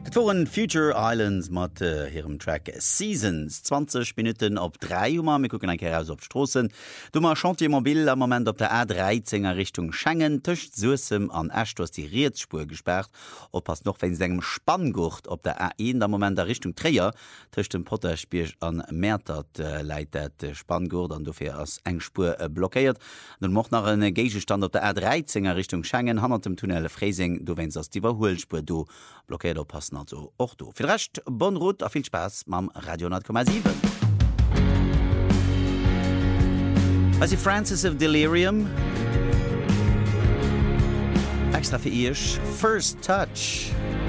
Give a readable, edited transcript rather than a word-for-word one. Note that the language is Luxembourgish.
Dat waren Future Islands mat hirem Track Seasons 20 Minuten op 3 mir gucken en heraus op Strossen. Dummer Chantiermobil am moment op der A13er Richtung Schengen töcht Susem an Ashtos die Reetspur gesperrt, op ass noch wenn segem Spanngurt op der A1 der moment der Richtung Träer töcht dem Potterspich an Mätert leitet Spanngurt an dofir ass eng Spur blockiert. Nun mocht nach en Gegestand op der A13er Richtung Schengen han dem Tunnel Freising du wenns ass die Überholspur du blockiert oppassen. Also auch du. Für Rest, bon Rut, a viel Spaß mam Radio 9,7. Also Francis of Delirium. Extra für ihr First Touch.